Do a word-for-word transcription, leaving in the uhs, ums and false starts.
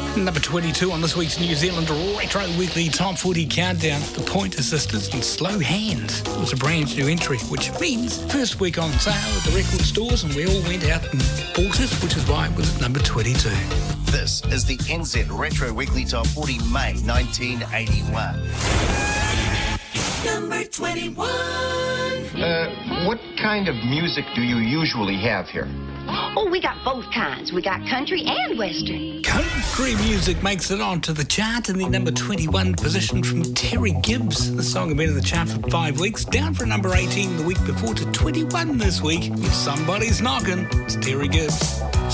Number twenty-two on this week's New Zealand Retro Weekly Top forty Countdown, The Pointer Sisters and Slow Hands. It was a brand new entry, which means first week on sale at the record stores, and we all went out and bought it, which is why it was at number twenty-two. This is the N Z Retro Weekly Top forty, May nineteen eighty-one. Number twenty-one. Uh, what kind of music do you usually have here? Oh, we got both kinds. We got country and western. Country music makes it onto the chart in the number twenty-one position from Terry Gibbs. The song had been in the chart for five weeks, down from number eighteen the week before to twenty-one this week. If Somebody's Knocking, it's Terry Gibbs.